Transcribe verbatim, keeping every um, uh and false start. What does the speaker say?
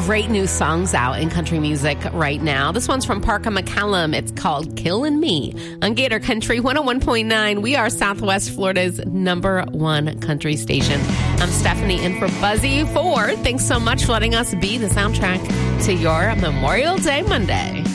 great new songs out in country music right now. This one's from Parker McCallum. It's called Killin' Me on Gator Country one oh one point nine. We are Southwest Florida's number one country station. I'm Stephanie in for Buzzy Ford. Thanks so much for letting us be the soundtrack to your Memorial Day Monday.